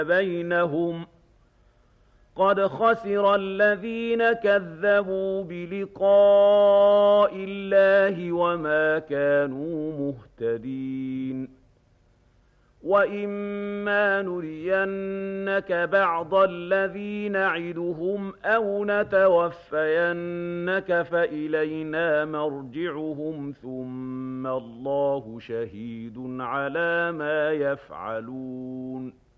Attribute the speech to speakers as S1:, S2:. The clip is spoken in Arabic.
S1: بينهم قد خسر الذين كذبوا بلقاء الله وما كانوا مهتدين وَإِمَّا نُرِيَنَّكَ بَعْضَ الَّذِي نَعِدُهُمْ أَوْ نَتَوَفَّيَنَّكَ فَإِلَيْنَا مَرْجِعُهُمْ ثُمَّ اللَّهُ شَهِيدٌ عَلَىٰ مَا يَفْعَلُونَ